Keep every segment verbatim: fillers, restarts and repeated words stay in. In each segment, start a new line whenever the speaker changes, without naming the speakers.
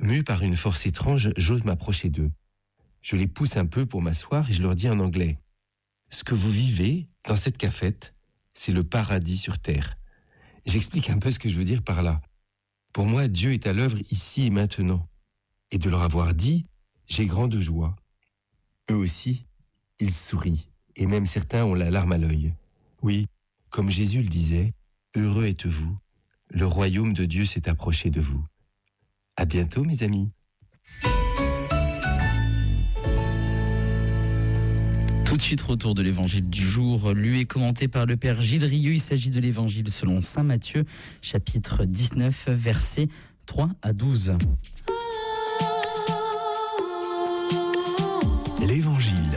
Mu par une force étrange, j'ose m'approcher d'eux. Je les pousse un peu pour m'asseoir et je leur dis en anglais « Ce que vous vivez dans cette cafette, c'est le paradis sur terre. » J'explique un peu ce que je veux dire par là. Pour moi, Dieu est à l'œuvre ici et maintenant. Et de leur avoir dit, j'ai grande joie. Eux aussi, ils sourient, et même certains ont la larme à l'œil. Oui, comme Jésus le disait, heureux êtes-vous, le royaume de Dieu s'est approché de vous. À bientôt, mes amis.
Tout de suite, retour de l'évangile du jour, lu et commenté par le Père Gilles Rieux. Il s'agit de l'évangile selon saint Matthieu, chapitre dix-neuf, versets trois à douze.
L'évangile.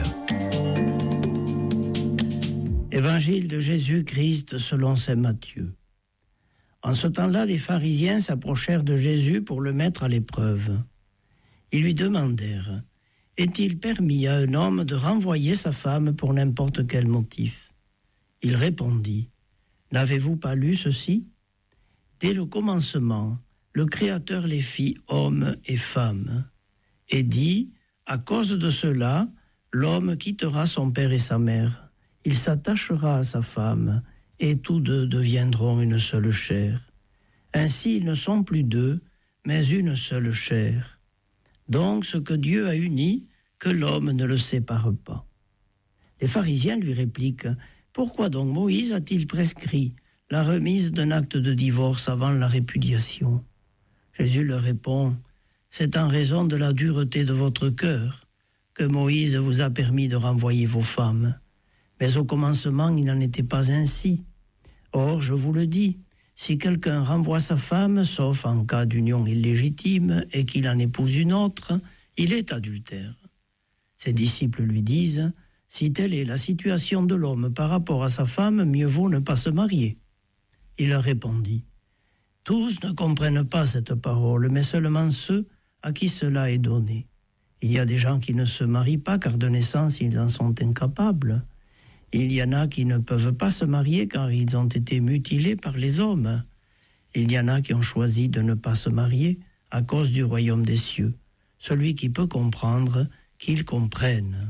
Évangile de Jésus-Christ selon saint Matthieu. En ce temps-là, des pharisiens s'approchèrent de Jésus pour le mettre à l'épreuve. Ils lui demandèrent: est-il permis à un homme de renvoyer sa femme pour n'importe quel motif? Il répondit: n'avez-vous pas lu ceci? Dès le commencement, le Créateur les fit hommes et femmes, et dit: à cause de cela, l'homme quittera son père et sa mère, il s'attachera à sa femme, et tous deux deviendront une seule chair. Ainsi, ils ne sont plus deux, mais une seule chair. Donc, ce que Dieu a uni, que l'homme ne le sépare pas. Les pharisiens lui répliquent: pourquoi donc Moïse a-t-il prescrit la remise d'un acte de divorce avant la répudiation? Jésus leur répond: c'est en raison de la dureté de votre cœur que Moïse vous a permis de renvoyer vos femmes. Mais au commencement, il n'en était pas ainsi. Or, je vous le dis, si quelqu'un renvoie sa femme, sauf en cas d'union illégitime, et qu'il en épouse une autre, il est adultère. Ses disciples lui disent: si telle est la situation de l'homme par rapport à sa femme, mieux vaut ne pas se marier. Il leur répondit: tous ne comprennent pas cette parole, mais seulement ceux à qui cela est donné. Il y a des gens qui ne se marient pas car de naissance ils en sont incapables. Il y en a qui ne peuvent pas se marier car ils ont été mutilés par les hommes. Il y en a qui ont choisi de ne pas se marier à cause du royaume des cieux. Celui qui peut comprendre, qu'il comprenne.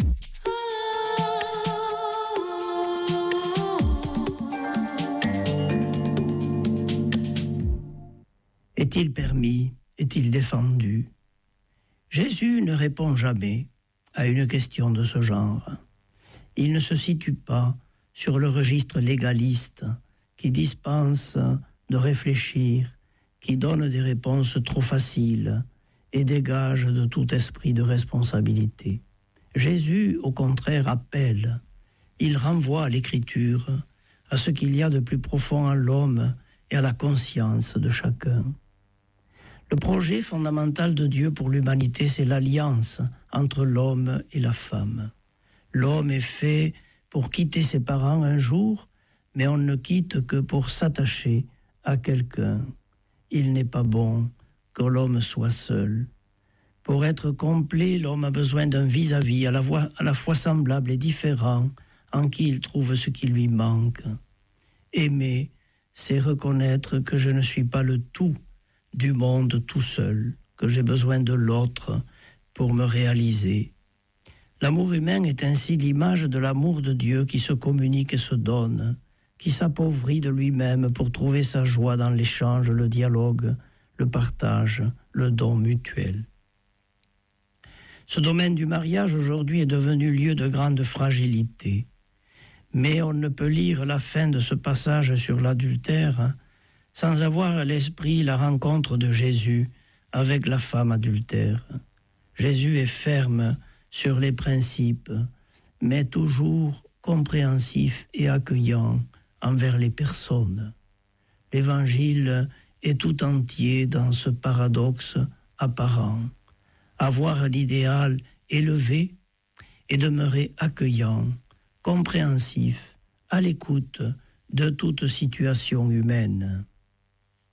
Est-il permis? Est-il défendu? Jésus ne répond jamais à une question de ce genre. Il ne se situe pas sur le registre légaliste qui dispense de réfléchir, qui donne des réponses trop faciles et dégage de tout esprit de responsabilité. Jésus, au contraire, appelle. Il renvoie à l'Écriture, à ce qu'il y a de plus profond en l'homme et à la conscience de chacun. Le projet fondamental de Dieu pour l'humanité, c'est l'alliance entre l'homme et la femme. L'homme est fait pour quitter ses parents un jour, mais on ne quitte que pour s'attacher à quelqu'un. Il n'est pas bon que l'homme soit seul. Pour être complet, l'homme a besoin d'un vis-à-vis à la, voix, à la fois semblable et différent, en qui il trouve ce qui lui manque. Aimer, c'est reconnaître que je ne suis pas le tout du monde tout seul, que j'ai besoin de l'autre pour me réaliser. L'amour humain est ainsi l'image de l'amour de Dieu qui se communique et se donne, qui s'appauvrit de lui-même pour trouver sa joie dans l'échange, le dialogue, le partage, le don mutuel. Ce domaine du mariage aujourd'hui est devenu lieu de grande fragilité. Mais on ne peut lire la fin de ce passage sur l'adultère sans avoir à l'esprit la rencontre de Jésus avec la femme adultère. Jésus est ferme sur les principes, mais toujours compréhensif et accueillant envers les personnes. L'Évangile est tout entier dans ce paradoxe apparent. Avoir l'idéal élevé et demeurer accueillant, compréhensif, à l'écoute de toute situation humaine.